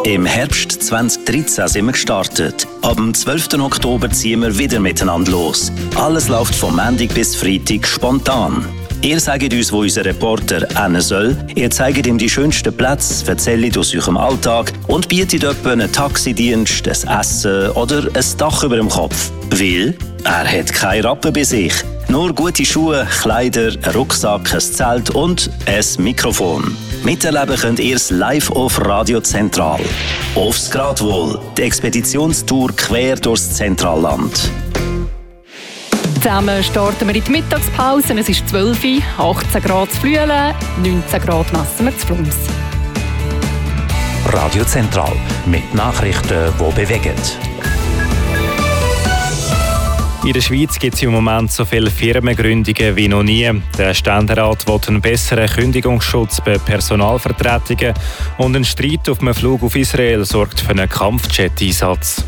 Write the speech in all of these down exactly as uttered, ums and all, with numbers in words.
Im Herbst zwanzig dreizehn sind wir gestartet. Ab dem zwölften Oktober ziehen wir wieder miteinander los. Alles läuft vom Montag bis Freitag spontan. Ihr sagt uns, wo unser Reporter hin soll, ihr zeigt ihm die schönsten Plätze, erzählt aus eurem Alltag und bietet etwa einen Taxidienst, ein Essen oder ein Dach über dem Kopf. Weil er hat keine Rappen bei sich. Nur gute Schuhe, Kleider, ein Rucksack, ein Zelt und ein Mikrofon. Miterleben könnt ihr es live auf Radio Zentral. Aufs Gradwohl, die Expeditionstour quer durchs Zentralland. Zusammen starten wir in die Mittagspause. Es ist zwölf Uhr, achtzehn Grad zu Flüelen, neunzehn Grad messen wir zu Flums. Radio Zentral mit Nachrichten, die bewegen. In der Schweiz gibt es im Moment so viele Firmengründungen wie noch nie. Der Ständerat will einen besseren Kündigungsschutz bei Personalvertretungen und ein Streit auf einem Flug auf Israel sorgt für einen Kampfjet-Einsatz.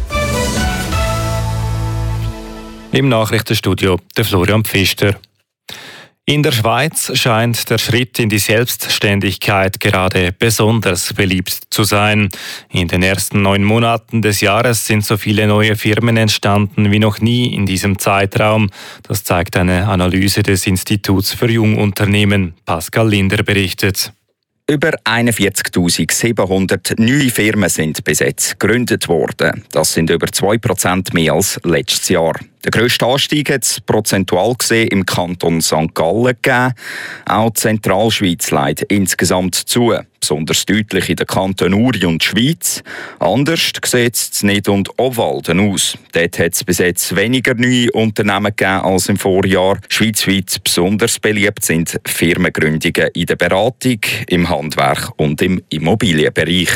Im Nachrichtenstudio der Florian Pfister. In der Schweiz scheint der Schritt in die Selbstständigkeit gerade besonders beliebt zu sein. In den ersten neun Monaten des Jahres sind so viele neue Firmen entstanden wie noch nie in diesem Zeitraum. Das zeigt eine Analyse des Instituts für Jungunternehmen. Pascal Linder berichtet. Über einundvierzigtausendsiebenhundert neue Firmen sind bis jetzt gegründet worden. Das sind über zwei Prozent mehr als letztes Jahr. Der grösste Anstieg hat es prozentual gesehen im Kanton Sankt Gallen gegeben. Auch die Zentralschweiz leidet insgesamt zu, besonders deutlich in den Kantonen Uri und Schweiz. Anders sieht es nicht und Obwalden aus. Dort hat es bis jetzt weniger neue Unternehmen gegeben als im Vorjahr. Schweizweit besonders beliebt sind Firmengründungen in der Beratung, im Handwerk und im Immobilienbereich.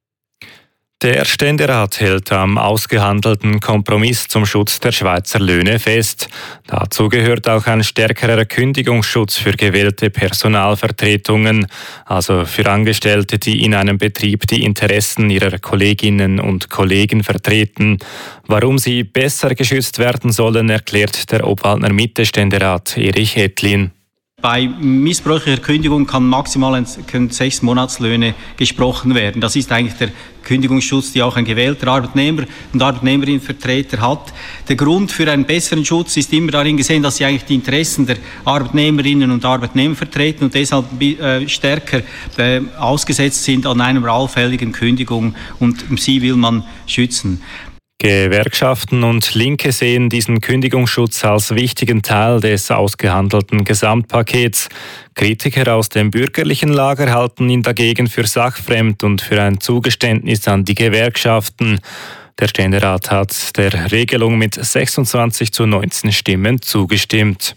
Der Ständerat hält am ausgehandelten Kompromiss zum Schutz der Schweizer Löhne fest. Dazu gehört auch ein stärkerer Kündigungsschutz für gewählte Personalvertretungen, also für Angestellte, die in einem Betrieb die Interessen ihrer Kolleginnen und Kollegen vertreten. Warum sie besser geschützt werden sollen, erklärt der Obwaldner Mitte-Ständerat Erich Ettlin. Bei missbräuchlicher Kündigung kann maximal können sechs Monatslöhne gesprochen werden. Das ist eigentlich der Kündigungsschutz, den auch ein gewählter Arbeitnehmer und Arbeitnehmerinnenvertreter hat. Der Grund für einen besseren Schutz ist immer darin gesehen, dass sie eigentlich die Interessen der Arbeitnehmerinnen und Arbeitnehmer vertreten und deshalb äh, stärker äh, ausgesetzt sind an einer allfälligen Kündigung und sie will man schützen. Gewerkschaften und Linke sehen diesen Kündigungsschutz als wichtigen Teil des ausgehandelten Gesamtpakets. Kritiker aus dem bürgerlichen Lager halten ihn dagegen für sachfremd und für ein Zugeständnis an die Gewerkschaften. Der Ständerat hat der Regelung mit sechsundzwanzig zu neunzehn Stimmen zugestimmt.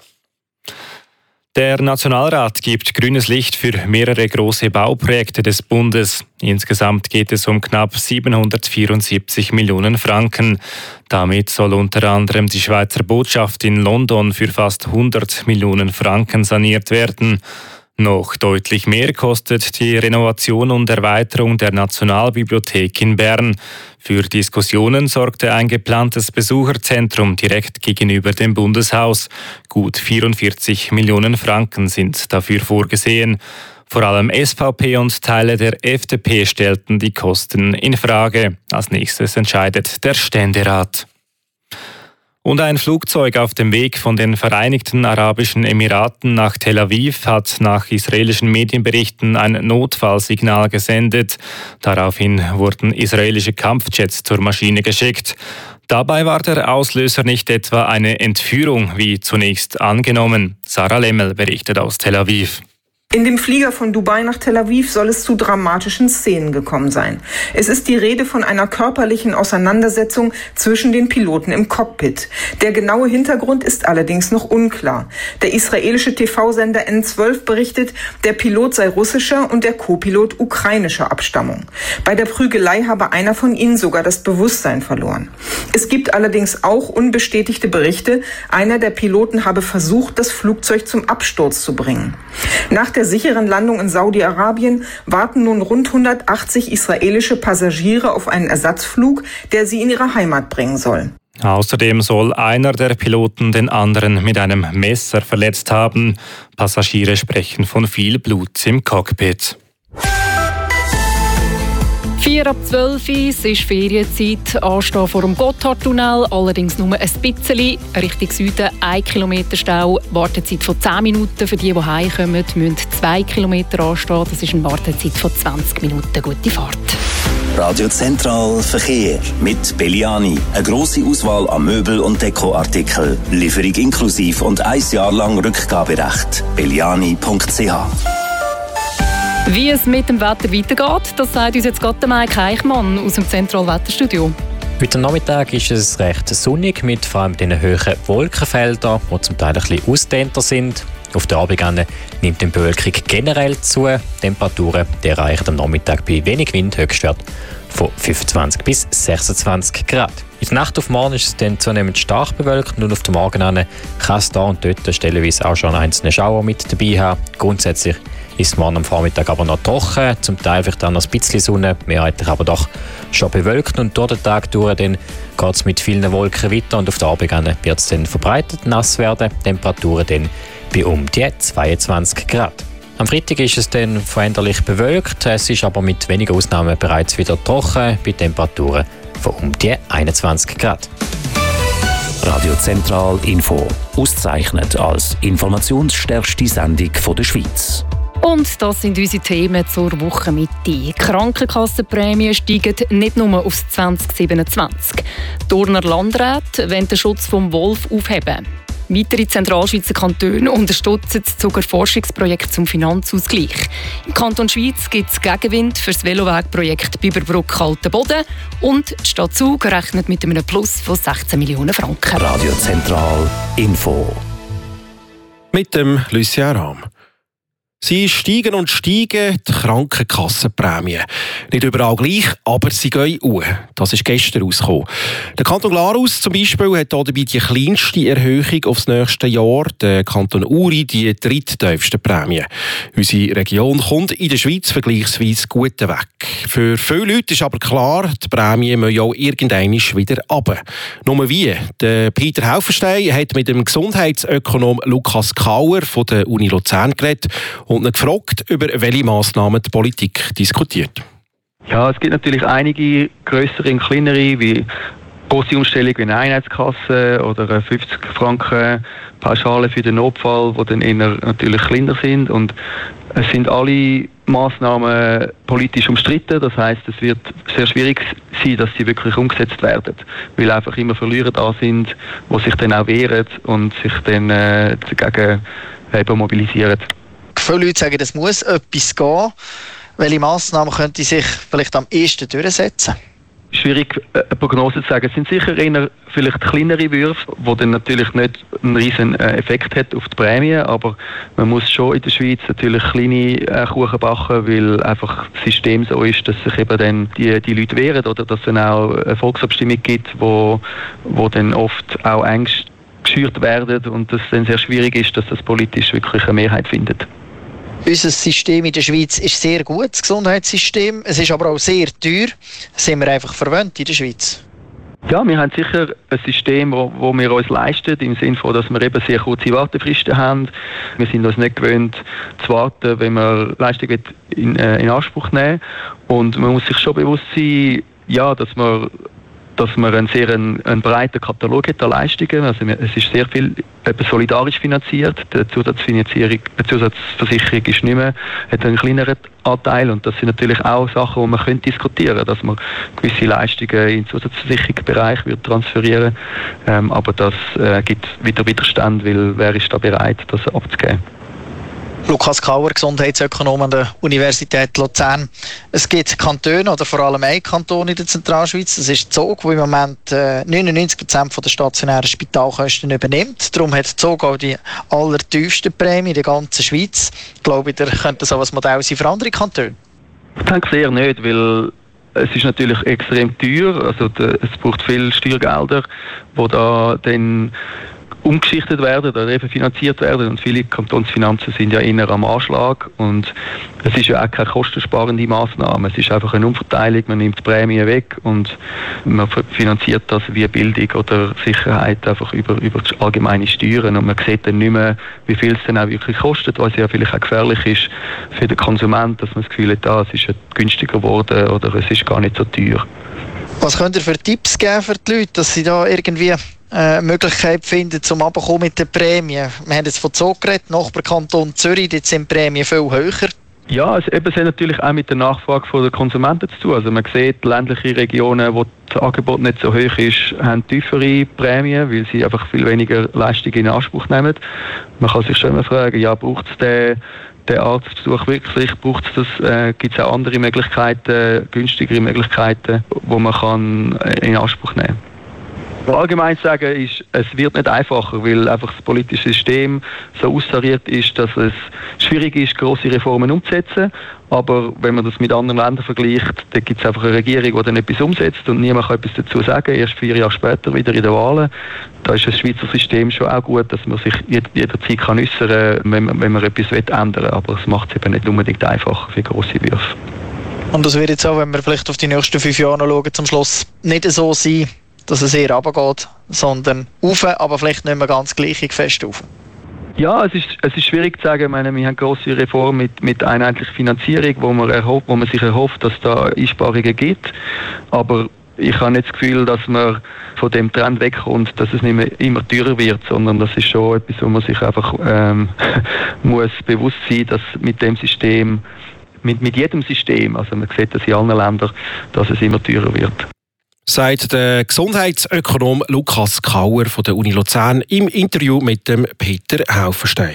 Der Nationalrat gibt grünes Licht für mehrere große Bauprojekte des Bundes. Insgesamt geht es um knapp siebenhundertvierundsiebzig Millionen Franken. Damit soll unter anderem die Schweizer Botschaft in London für fast hundert Millionen Franken saniert werden. Noch deutlich mehr kostet die Renovation und Erweiterung der Nationalbibliothek in Bern. Für Diskussionen sorgte ein geplantes Besucherzentrum direkt gegenüber dem Bundeshaus. Gut vierundvierzig Millionen Franken sind dafür vorgesehen. Vor allem S V P und Teile der F D P stellten die Kosten in Frage. Als nächstes entscheidet der Ständerat. Und ein Flugzeug auf dem Weg von den Vereinigten Arabischen Emiraten nach Tel Aviv hat nach israelischen Medienberichten ein Notfallsignal gesendet. Daraufhin wurden israelische Kampfjets zur Maschine geschickt. Dabei war der Auslöser nicht etwa eine Entführung, wie zunächst angenommen. Sarah Lemmel berichtet aus Tel Aviv. In dem Flieger von Dubai nach Tel Aviv soll es zu dramatischen Szenen gekommen sein. Es ist die Rede von einer körperlichen Auseinandersetzung zwischen den Piloten im Cockpit. Der genaue Hintergrund ist allerdings noch unklar. Der israelische T V-Sender N zwölf berichtet, der Pilot sei russischer und der Co-Pilot ukrainischer Abstammung. Bei der Prügelei habe einer von ihnen sogar das Bewusstsein verloren. Es gibt allerdings auch unbestätigte Berichte, einer der Piloten habe versucht, das Flugzeug zum Absturz zu bringen. Nach der sicheren Landung in Saudi-Arabien warten nun rund hundertachtzig israelische Passagiere auf einen Ersatzflug, der sie in ihre Heimat bringen soll. Außerdem soll einer der Piloten den anderen mit einem Messer verletzt haben. Passagiere sprechen von viel Blut im Cockpit. vier ab zwölf, es ist Ferienzeit, Anstehen vor dem Gotthardtunnel, allerdings nur ein bisschen. Richtung Süden ein Kilometer Stau, Wartezeit von zehn Minuten. Für die, die heimkommen, müssen zwei Kilometer anstehen. Das ist eine Wartezeit von zwanzig Minuten. Gute Fahrt. Radio Zentral Verkehr mit Belliani. Eine grosse Auswahl an Möbel- und Dekoartikeln. Lieferung inklusiv und ein Jahr lang Rückgaberecht. belliani punkt c h. Wie es mit dem Wetter weitergeht, das sagt uns jetzt gerade Mike Eichmann aus dem Zentralwetterstudio. Heute Nachmittag ist es recht sonnig mit vor allem den hohen Wolkenfeldern, die zum Teil ein bisschen ausdehnter sind. Auf der Abend nimmt die Bewölkung generell zu. Die Temperaturen die erreichen am Nachmittag bei wenig Wind Höchstwert von fünfundzwanzig bis sechsundzwanzig Grad. In der Nacht auf morgen ist es dann zunehmend stark bewölkt und auf dem Morgen kann es da und dort stellenweise auch schon einzelne Schauer mit dabei haben. Grundsätzlich ist morgen am Vormittag aber noch trocken, zum Teil vielleicht auch noch ein bisschen Sonne, mehrheitlich aber doch schon bewölkt. Und durch den Tag durch dann geht es mit vielen Wolken weiter und auf der Abend wird es dann verbreitet nass werden. Temperaturen dann bei um die zweiundzwanzig Grad. Am Freitag ist es dann veränderlich bewölkt, es ist aber mit wenigen Ausnahmen bereits wieder trocken, bei Temperaturen von um die einundzwanzig Grad. Radio Zentral Info, ausgezeichnet als informationsstärkste Sendung der Schweiz. Und das sind unsere Themen zur Wochenmitte. Die Krankenkassenprämien steigen nicht nur aufs zwanzig siebenundzwanzig. Die Turner Landräte wollen den Schutz vom Wolf aufheben. Weitere Zentralschweizer Kantone unterstützen sogar Forschungsprojekte zum Finanzausgleich. Im Kanton Schweiz gibt es Gegenwind für das Velowegprojekt Biberbrück-Kaltenboden und die Stadt Zug rechnet mit einem Plus von sechzehn Millionen Franken. Radio Zentral Info. Mit dem Lucien Rahm. Sie steigen und steigen, die Krankenkassenprämien. Nicht überall gleich, aber sie gehen hoch. Das ist gestern rausgekommen. Der Kanton Glarus zum Beispiel hat dabei die kleinste Erhöhung aufs nächste Jahr. Der Kanton Uri die dritttiefste Prämie. Unsere Region kommt in der Schweiz vergleichsweise gut weg. Für viele Leute ist aber klar, die Prämien müssen auch irgendwann wieder runter. Nur wie? Der Peter Hauffenstein hat mit dem Gesundheitsökonom Lukas Kauer von der Uni Luzern geredet und ihn gefragt, über welche Massnahmen die Politik diskutiert. Ja, es gibt natürlich einige grössere und kleinere, wie grosse Umstellungen wie eine Einheitskasse oder eine fünfzig Franken Pauschale für den Notfall, die dann eher natürlich kleiner sind. Und es sind alle Massnahmen politisch umstritten. Das heisst, es wird sehr schwierig sein, dass sie wirklich umgesetzt werden, weil einfach immer Verlierer da sind, die sich dann auch wehren und sich dann äh, dagegen eben mobilisieren. Viele Leute sagen, es muss etwas gehen. Welche Massnahmen könnte sich vielleicht am ehesten durchsetzen? Schwierig, eine Prognose zu sagen. Es sind sicher eher vielleicht kleinere Würfe, die dann natürlich nicht einen riesen Effekt hat auf die Prämie, aber man muss schon in der Schweiz natürlich kleine Kuchen backen, weil einfach das System so ist, dass sich eben dann die, die Leute wehren oder dass es dann auch eine Volksabstimmung gibt, wo, wo dann oft auch Ängste geschürt werden und es dann sehr schwierig ist, dass das politisch wirklich eine Mehrheit findet. Unser System in der Schweiz ist sehr gut, das Gesundheitssystem. Es ist aber auch sehr teuer. Sind wir einfach verwöhnt in der Schweiz? Ja, wir haben sicher ein System, wo, wo wir uns leisten, im Sinne von, dass wir eben sehr kurze Wartefristen haben. Wir sind uns nicht gewöhnt zu warten, wenn man Leistung in, äh, in Anspruch nehmen. Und man muss sich schon bewusst sein, ja, dass man dass man einen sehr einen, einen breiten Katalog hat an Leistungen. Also es ist sehr viel eben solidarisch finanziert. Die Zusatzfinanzierung, die Zusatzversicherung ist nicht mehr, hat einen kleineren Anteil. Und das sind natürlich auch Sachen, die man könnte diskutieren könnte, dass man gewisse Leistungen in den Zusatzversicherungsbereich wird transferieren. Ähm, aber das äh, gibt wieder Widerstand, weil wer ist da bereit, das abzugeben? Lukas Kauer, Gesundheitsökonom an der Universität Luzern. Es gibt Kantone, oder vor allem ein Kanton in der Zentralschweiz, das ist Zug, der im Moment äh, neunundneunzig Prozent der stationären Spitalkosten übernimmt. Darum hat Zug auch die allertiefste Prämie in der ganzen Schweiz. Ich glaube, da könnte so ein Modell sein für andere Kantone. Ich denke sehr nicht, weil es ist natürlich extrem teuer. Also es braucht viele Steuergelder, die da dann umgeschichtet werden oder eben finanziert werden. Und viele Kantonsfinanzen sind ja eher am Anschlag und es ist ja auch keine kostensparende Massnahme. Es ist einfach eine Umverteilung, man nimmt die Prämien weg und man finanziert das wie Bildung oder Sicherheit einfach über, über allgemeine Steuern und man sieht dann nicht mehr, wie viel es dann auch wirklich kostet, was ja vielleicht auch gefährlich ist für den Konsumenten, dass man das Gefühl hat, ah, es ist ja günstiger geworden oder es ist gar nicht so teuer. Was könnt ihr für Tipps geben für die Leute, dass sie da irgendwie eine Möglichkeit finden, zum Abkommen mit den Prämien? Wir haben jetzt von Zug geredet, Nachbarkanton Zürich, dort sind die Prämien viel höher. Ja, es, eben, es hat natürlich auch mit der Nachfrage der Konsumenten zu tun. Also man sieht, ländliche Regionen, wo das Angebot nicht so hoch ist, haben tiefere Prämien, weil sie einfach viel weniger Leistung in Anspruch nehmen. Man kann sich schon mal fragen, ja, braucht es den den Arztbesuch wirklich, braucht es das, äh, gibt es auch andere Möglichkeiten, günstigere Möglichkeiten, wo man kann in Anspruch nehmen kann. Allgemein zu sagen ist, es wird nicht einfacher, weil einfach das politische System so austariert ist, dass es schwierig ist, grosse Reformen umzusetzen. Aber wenn man das mit anderen Ländern vergleicht, dann gibt es einfach eine Regierung, die dann etwas umsetzt und niemand kann etwas dazu sagen. Erst vier Jahre später wieder in den Wahlen. Da ist das Schweizer System schon auch gut, dass man sich jederzeit kann äußern kann, wenn man, wenn man etwas ändern will. Aber es macht es eben nicht unbedingt einfacher für grosse Würfe. Und das wird jetzt auch, wenn wir vielleicht auf die nächsten fünf Jahre schauen, zum Schluss nicht so sein, dass es eher runtergeht, sondern rauf, aber vielleicht nicht mehr ganz gleich fest rauf. Ja, es ist, es ist schwierig zu sagen. Ich meine, wir haben grosse Reformen mit, mit einheitlicher Finanzierung, wo man, erhofft, wo man sich erhofft, dass es da Einsparungen gibt. Aber ich habe nicht das Gefühl, dass man von dem Trend wegkommt, dass es nicht mehr immer teurer wird, sondern das ist schon etwas, wo man sich einfach ähm, muss bewusst sein, dass mit dem System, mit, mit jedem System, also man sieht das in allen Ländern, dass es immer teurer wird. Sagt der Gesundheitsökonom Lukas Kauer von der Uni Luzern im Interview mit dem Peter Haufenstein.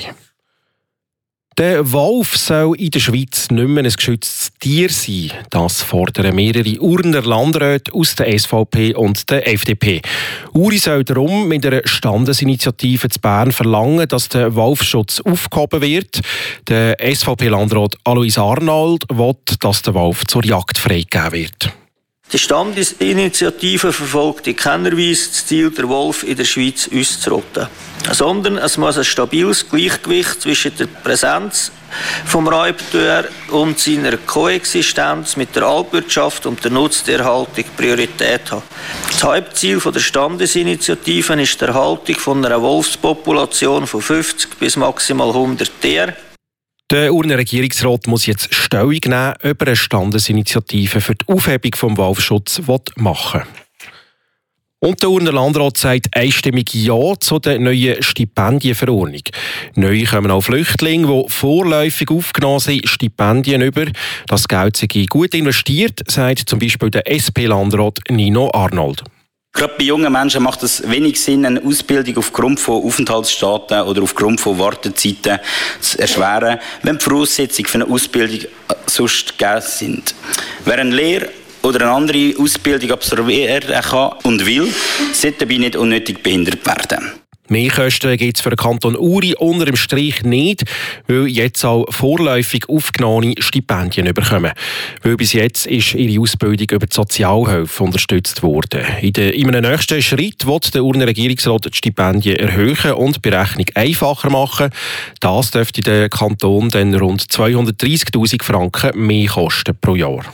Der Wolf soll in der Schweiz nicht mehr ein geschütztes Tier sein. Das fordern mehrere Urner Landräte aus der S V P und der F D P. Uri soll darum mit einer Standesinitiative zu Bern verlangen, dass der Wolfschutz aufgehoben wird. Der S V P-Landrat Alois Arnold will, dass der Wolf zur Jagd freigegeben wird. Die Standesinitiative verfolgt in keiner Weise das Ziel, den Wolf in der Schweiz auszurotten. Sondern es muss ein stabiles Gleichgewicht zwischen der Präsenz vom Raubtier und seiner Koexistenz mit der Alpwirtschaft und der Nutztierhaltung Priorität haben. Das Hauptziel der Standesinitiative ist die Erhaltung von einer Wolfspopulation von fünfzig bis maximal hundert Tieren. Der Urner Regierungsrat muss jetzt Stellung nehmen, ob er eine Standesinitiative für die Aufhebung des Wolfschutzes machen will. Und der Urner Landrat sagt einstimmig Ja zu der neuen Stipendienverordnung. Neu kommen auch Flüchtlinge, die vorläufig aufgenommen sind, Stipendien über. Das Geld sei gut investiert, sagt zum Beispiel der S P-Landrat Nino Arnold. Gerade bei jungen Menschen macht es wenig Sinn, eine Ausbildung aufgrund von Aufenthaltsstaaten oder aufgrund von Wartezeiten zu erschweren, wenn die Voraussetzungen für eine Ausbildung sonst gegeben sind. Wer eine Lehre oder eine andere Ausbildung absolvieren kann und will, sollte dabei nicht unnötig behindert werden. Mehr Kosten gibt es für den Kanton Uri unter dem Strich nicht, weil jetzt auch vorläufig aufgenommene Stipendien bekommen. Weil bis jetzt ist ihre Ausbildung über die Sozialhilfe unterstützt worden. In, der, in einem nächsten Schritt will der Urner Regierungsrat die Stipendien erhöhen und die Berechnung einfacher machen. Das dürfte der Kanton dann rund zweihundertdreissigtausend Franken mehr kosten pro Jahr.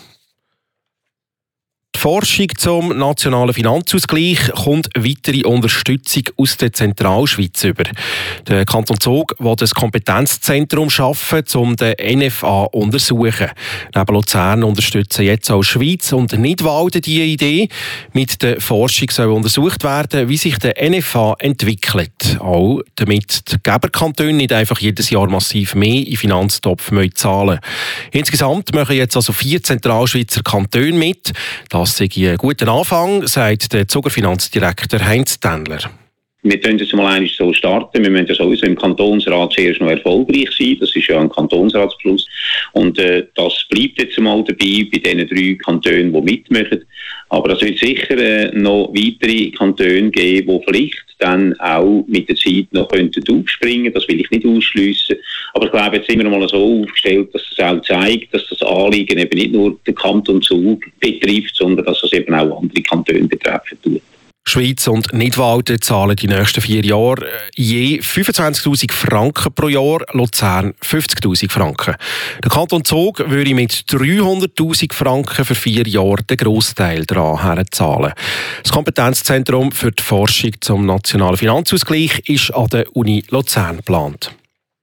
Die Forschung zum nationalen Finanzausgleich kommt weitere Unterstützung aus der Zentralschweiz über. Der Kanton Zug will ein Kompetenzzentrum schaffen, um den N F A zu untersuchen. Neben Luzern unterstützen jetzt auch Schweiz und Nidwalden diese Idee. Mit der Forschung soll untersucht werden, wie sich der N F A entwickelt. Auch damit die Geberkantone nicht einfach jedes Jahr massiv mehr in den Finanztopf zahlen müssen. Insgesamt machen jetzt also vier Zentralschweizer Kantone mit. Das sei ein guter Anfang, sagt der Zuger Finanzdirektor Heinz Tendler. Wir können jetzt mal so starten. Wir müssen ja sowieso im Kantonsrat zuerst noch erfolgreich sein. Das ist ja ein Kantonsratsbeschluss. Und äh, das bleibt jetzt mal dabei bei diesen drei Kantonen, die mitmachen. Aber es wird sicher äh, noch weitere Kantone geben, die vielleicht dann auch mit der Zeit noch könnten aufspringen. Das will ich nicht ausschliessen. Aber ich glaube, jetzt sind wir mal so aufgestellt, dass es auch zeigt, dass das Anliegen eben nicht nur den Kanton Zug betrifft, sondern dass es eben auch andere Kantone betreffen tut. Schweiz und Nidwalden zahlen die nächsten vier Jahre je fünfundzwanzigtausend Franken pro Jahr, Luzern fünfzigtausend Franken. Der Kanton Zug würde mit dreihunderttausend Franken für vier Jahre den Grossteil daran zahlen. Das Kompetenzzentrum für die Forschung zum nationalen Finanzausgleich ist an der Uni Luzern geplant.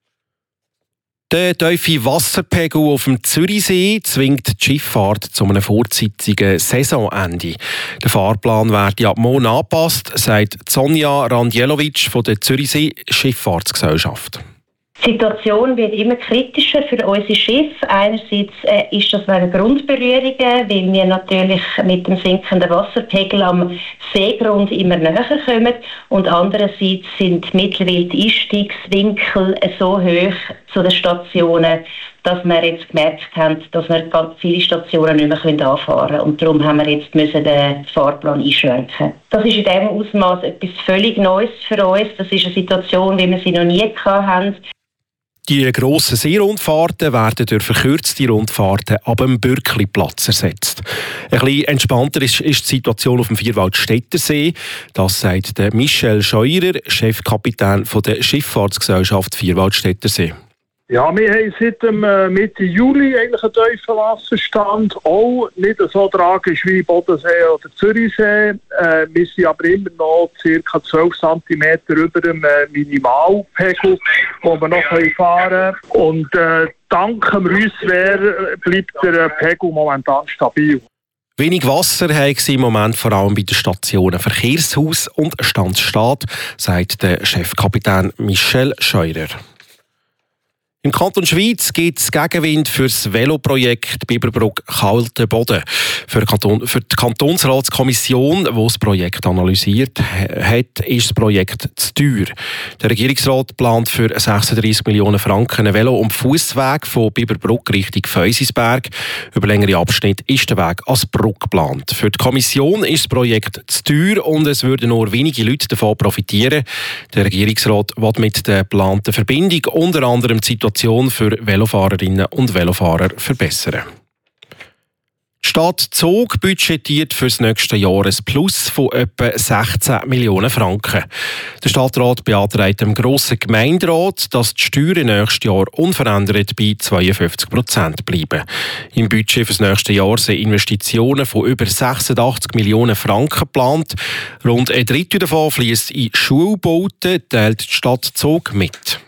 Der tiefe Wasserpegel auf dem Zürichsee zwingt die Schifffahrt zu einem vorzeitigen Saisonende. Der Fahrplan werde ab morgen angepasst, sagt Sonja Randjelovic von der Zürichsee Schifffahrtsgesellschaft. Die Situation wird immer kritischer für unsere Schiffe. Einerseits äh, ist das wegen Grundberührungen, weil wir natürlich mit dem sinkenden Wasserpegel am Seegrund immer näher kommen. Und andererseits sind mittlerweile die Einstiegswinkel so hoch zu den Stationen, dass wir jetzt gemerkt haben, dass wir ganz viele Stationen nicht mehr anfahren können. Und darum haben wir jetzt müssen den Fahrplan einschränken. Das ist in diesem Ausmaß etwas völlig Neues für uns. Das ist eine Situation, wie wir sie noch nie hatten. Die grossen Seerundfahrten werden durch verkürzte Rundfahrten ab dem Bürkliplatz ersetzt. Ein bisschen entspannter ist, ist die Situation auf dem Vierwaldstättersee. Das sagt der Michel Scheurer, Chefkapitän von der Schifffahrtsgesellschaft Vierwaldstättersee. Ja, wir haben seit dem, äh, Mitte Juli eigentlich einen tiefen Wasserstand. Auch nicht so tragisch wie Bodensee oder Zürichsee. Äh, wir sind aber immer noch ca. zwölf Zentimeter über dem äh, Minimalpegel, wo wir noch fahren können. Und äh, dank dem Reuswehr bleibt der äh, Pegel momentan stabil. Wenig Wasser haben sie im Moment vor allem bei den Stationen Verkehrshaus und Standsstaat, sagt der Chefkapitän Michel Scheurer. Im Kanton Schweiz gibt es Gegenwind für das Veloprojekt Biberbrück-Kaltenboden. Für, Kanton, für die Kantonsratskommission, die das Projekt analysiert hat, ist das Projekt zu teuer. Der Regierungsrat plant für sechsunddreissig Millionen Franken ein Velo- und Fussweg von Biberbrück Richtung Feusisberg. Über längere Abschnitte ist der Weg als Brücke geplant. Für die Kommission ist das Projekt zu teuer und es würden nur wenige Leute davon profitieren. Der Regierungsrat will mit der geplanten Verbindung unter anderem die Situation für Velofahrerinnen und Velofahrer verbessern. Die Stadt Zug budgetiert für das nächste Jahr ein Plus von etwa sechzehn Millionen Franken. Der Stadtrat beantragt dem grossen Gemeinderat, dass die Steuern nächstes Jahr unverändert bei zweiundfünfzig Prozent bleiben. Im Budget für das nächste Jahr sind Investitionen von über sechsundachtzig Millionen Franken geplant. Rund ein Drittel davon fließt in Schulbauten, teilt die Stadt Zug mit.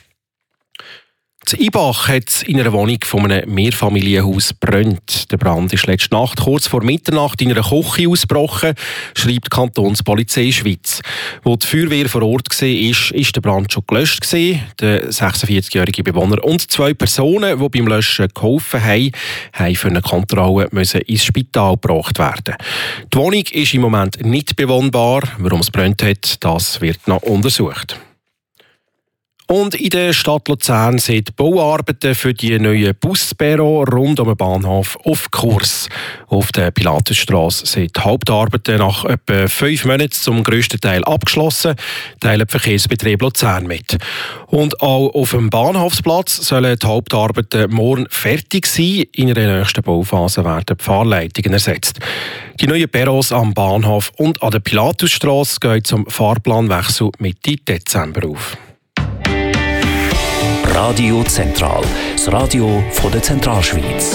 In Ibach hat es in einer Wohnung von einem Mehrfamilienhaus gebrannt. Der Brand ist letzte Nacht kurz vor Mitternacht in einer Küche ausgebrochen, schreibt die Kantonspolizei Schweiz. Wo die Feuerwehr vor Ort war, ist, ist der Brand schon gelöscht gewesen. Der sechsundvierzigjährige Bewohner und zwei Personen, die beim Löschen geholfen haben, haben für eine Kontrolle müssen ins Spital gebracht werden. Die Wohnung ist im Moment nicht bewohnbar. Warum es gebrannt hat, das wird noch untersucht. Und in der Stadt Luzern sind die Bauarbeiten für die neuen Busbüro rund um den Bahnhof auf Kurs. Auf der Pilatusstrasse sind die Hauptarbeiten nach etwa fünf Monaten zum grössten Teil abgeschlossen, teilen die Verkehrsbetrieb Luzern mit. Und auch auf dem Bahnhofsplatz sollen die Hauptarbeiten morgen fertig sein. In der nächsten Bauphase werden die Fahrleitungen ersetzt. Die neuen Büros am Bahnhof und an der Pilatusstrasse gehen zum Fahrplanwechsel Mitte Dezember auf. Radio Zentral, das Radio von der Zentralschweiz.